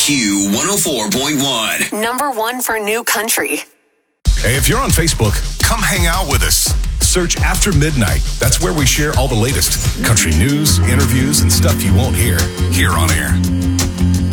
Q104.1. Number one for new country. Hey, if you're on Facebook, come hang out with us. Search After Midnight. That's where we share all the latest country news, interviews, and stuff you won't hear here on air.